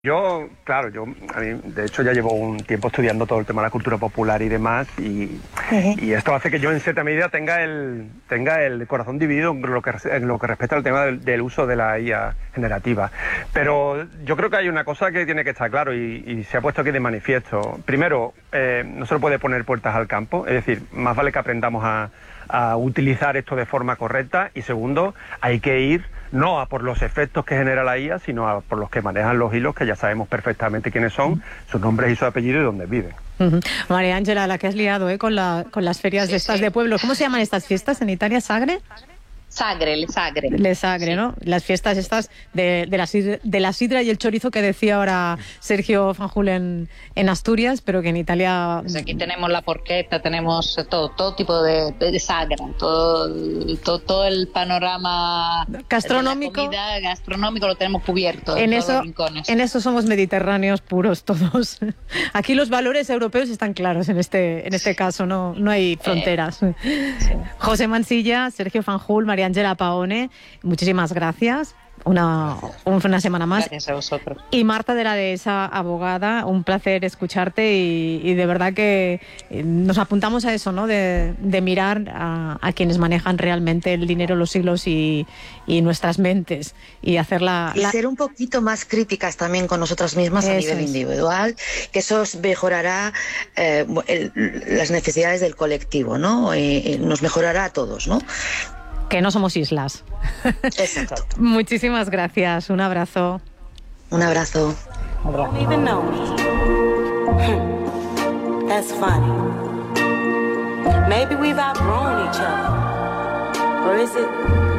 Yo, claro, de hecho ya llevo un tiempo estudiando todo el tema de la cultura popular y demás, y esto hace que yo en cierta medida tenga el corazón dividido en lo que respecta al tema del uso de la IA generativa. Pero yo creo que hay una cosa que tiene que estar claro y se ha puesto aquí de manifiesto. Primero, no se le puede poner puertas al campo, es decir, más vale que aprendamos a utilizar esto de forma correcta, y segundo, hay que ir no a por los efectos que genera la IA, sino a por los que manejan los hilos, que ya sabemos perfectamente quiénes son, sus nombres y su apellido y dónde viven. María Ángela, la que has liado con las ferias de estas de pueblo. ¿Cómo se llaman estas fiestas en Italia? ¿Sagre? Sagre, le Sagre. Le Sagre, ¿no? Las fiestas estas de la sidra y el chorizo que decía ahora Sergio Fanjul en Asturias, pero que en Italia... Pues aquí tenemos la porchetta, tenemos todo tipo de sagra, todo el panorama gastronómico. De la comida gastronómico lo tenemos cubierto en todos eso, los rincones. En eso somos mediterráneos puros todos. Aquí los valores europeos están claros en este caso, no hay fronteras. Sí. José Mansilla, Sergio Fanjul, María Ángela Paone, muchísimas gracias. Una semana más. Gracias a vosotros. Y Marta de la Dehesa, abogada, un placer escucharte y de verdad que nos apuntamos a eso, ¿no? De mirar a quienes manejan realmente el dinero, los hilos y nuestras mentes y hacerla... Y ser un poquito más críticas también con nosotras mismas a nivel individual, que eso mejorará las necesidades del colectivo, ¿no? Nos mejorará a todos, ¿no? Que no somos islas. Exacto. Muchísimas gracias. Un abrazo. Un abrazo. That's funny. Maybe we've outgrown each other. Or is it